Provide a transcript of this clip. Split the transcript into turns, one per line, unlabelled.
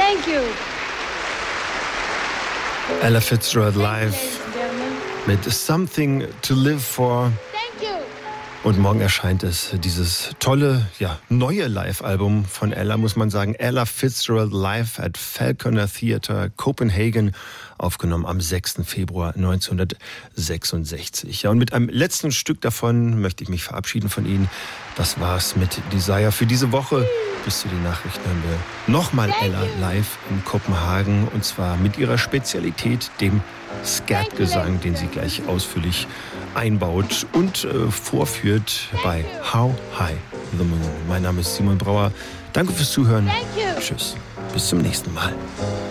Thank you.
Ella Fitzgerald live mit Something to Live For.
Thank you.
Und morgen erscheint dieses tolle, neue Live-Album von Ella, muss man sagen. Ella Fitzgerald live at Falconer Theatre, Copenhagen, aufgenommen am 6. Februar 1966. Ja, und mit einem letzten Stück davon möchte ich mich verabschieden von Ihnen. Das war's mit Desire für diese Woche. Bis zu den Nachrichten hören wir nochmal Ella live in Kopenhagen, und zwar mit ihrer Spezialität, dem Skat-Gesang, den sie gleich ausführlich einbaut und vorführt bei How High the Moon. Mein Name ist Simon Brauer. Danke fürs Zuhören. Tschüss. Bis zum nächsten Mal.